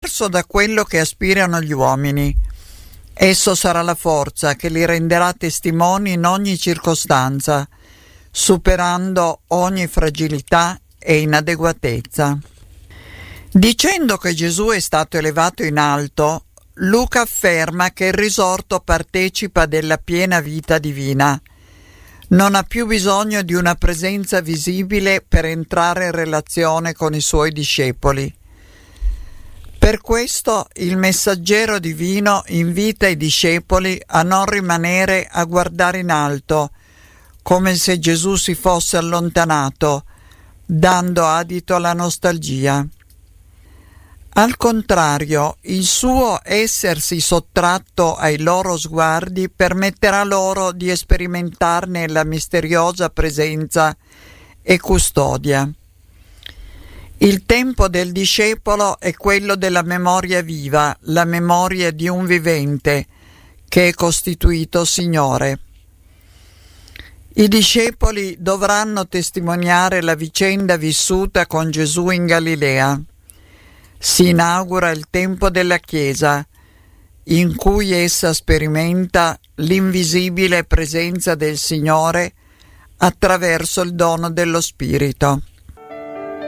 diverso da quello che aspirano gli uomini. Esso sarà la forza che li renderà testimoni in ogni circostanza, superando ogni fragilità e inadeguatezza. Dicendo che Gesù è stato elevato in alto, Luca afferma che il risorto partecipa della piena vita divina. Non ha più bisogno di una presenza visibile per entrare in relazione con i suoi discepoli. Per questo il messaggero divino invita i discepoli a non rimanere a guardare in alto, come se Gesù si fosse allontanato, dando adito alla nostalgia. Al contrario, il suo essersi sottratto ai loro sguardi permetterà loro di sperimentarne la misteriosa presenza e custodia. Il tempo del discepolo è quello della memoria viva, la memoria di un vivente che è costituito Signore. I discepoli dovranno testimoniare la vicenda vissuta con Gesù in Galilea. Si inaugura il tempo della Chiesa, in cui essa sperimenta l'invisibile presenza del Signore attraverso il dono dello Spirito.